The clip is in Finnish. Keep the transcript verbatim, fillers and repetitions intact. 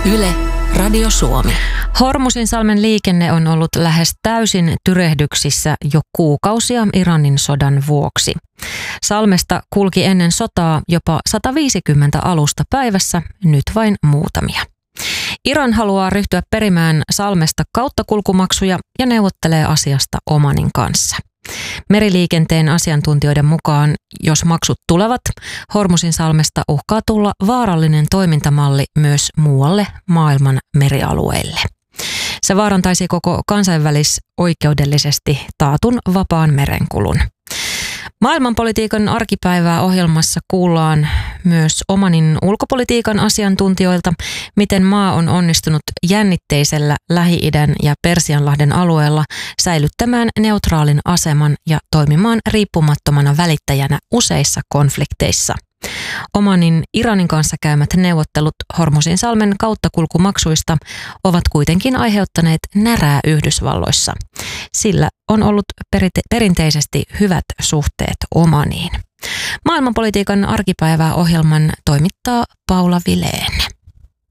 Yle, Radio Suomi. Hormuzinsalmen liikenne on ollut lähes täysin tyrehdyksissä jo kuukausia Iranin sodan vuoksi. Salmesta kulki ennen sotaa jopa sata viisikymmentä alusta päivässä, nyt vain muutamia. Iran haluaa ryhtyä perimään Salmesta kauttakulkumaksuja ja neuvottelee asiasta Omanin kanssa. Meriliikenteen asiantuntijoiden mukaan, jos maksut tulevat, Hormuzinsalmesta uhkaa tulla vaarallinen toimintamalli myös muualle maailman merialueille. Se vaarantaisi koko kansainvälisoikeudellisesti taatun vapaan merenkulun. Maailmanpolitiikan arkipäivää ohjelmassa kuullaan myös Omanin ulkopolitiikan asiantuntijoilta, miten maa on onnistunut jännitteisellä Lähi-idän ja Persianlahden alueella säilyttämään neutraalin aseman ja toimimaan riippumattomana välittäjänä useissa konflikteissa. Omanin Iranin kanssa käymät neuvottelut Hormuzinsalmen kauttakulkumaksuista ovat kuitenkin aiheuttaneet närää Yhdysvalloissa. Sillä on ollut perinte- perinteisesti hyvät suhteet Omaniin. Maailmanpolitiikan arkipäivää ohjelman toimittaa Paula Vilén.